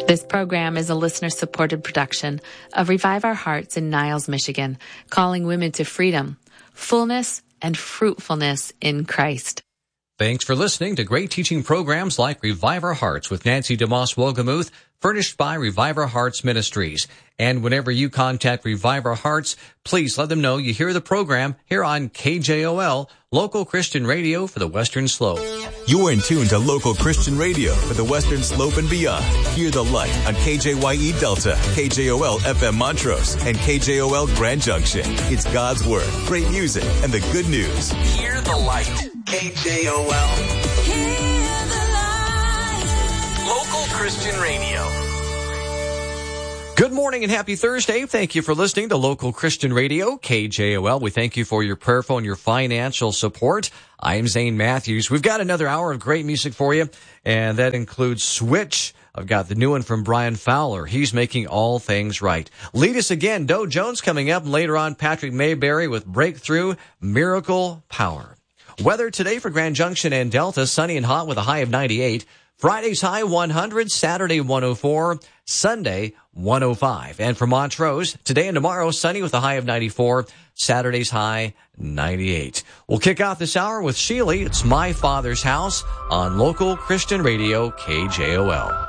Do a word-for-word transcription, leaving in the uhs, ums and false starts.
This program is a listener-supported production of Revive Our Hearts in Niles, Michigan, calling women to freedom, fullness, and fruitfulness in Christ. Thanks for listening to great teaching programs like Revive Our Hearts with Nancy DeMoss Wolgemuth, furnished by Revive Our Hearts Ministries. And whenever you contact Revive Our Hearts, please let them know you hear the program here on K J O L, local Christian radio for the Western Slope. You're in tune to local Christian radio for the Western Slope and beyond. Hear the light on K J Y E Delta, K J O L F M Montrose, and K J O L Grand Junction. It's God's Word, great music, and the good news. Hear the light. K J O L. Hear the light. Local Christian radio. Good morning and happy Thursday. Thank you for listening to Local Christian Radio, K J O L. We thank you for your prayerful and your financial support. I'm Zane Matthews. We've got another hour of great music for you, and that includes Switch. I've got the new one from Brian Fowler. He's making all things right. Lead us again. Doe Jones coming up, and later on Patrick Mayberry with Breakthrough Miracle Power. Weather today for Grand Junction and Delta, sunny and hot with a high of ninety-eight. Friday's high one hundred, Saturday one oh four, Sunday one oh five. And for Montrose, today and tomorrow, sunny with a high of ninety-four, Saturday's high ninety-eight. We'll kick off this hour with Sheely. It's My Father's House on local Christian radio K J O L.